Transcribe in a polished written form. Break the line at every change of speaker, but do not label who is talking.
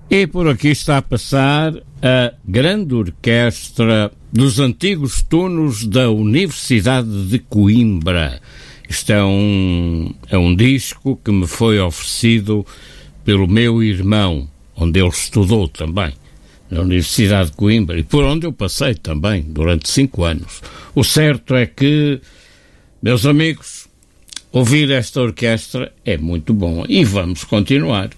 E por aqui está a passar a grande orquestra dos antigos tunos da Universidade de Coimbra. Isto é um disco que me foi oferecido pelo meu irmão, onde ele estudou também, na Universidade de Coimbra, e por onde eu passei também, durante 5 anos. O certo é que, meus amigos, ouvir esta orquestra é muito bom. E vamos continuar.